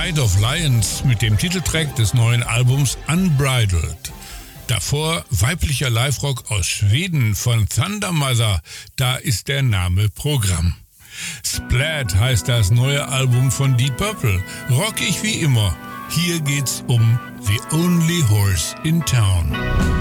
Night of Lions mit dem Titeltrack des neuen Albums Unbridled. Davor weiblicher Live-Rock aus Schweden von Thunder Mother, da ist der Name Programm. Splat heißt das neue Album von Deep Purple, rockig wie immer. Hier geht's um The Only Horse in Town.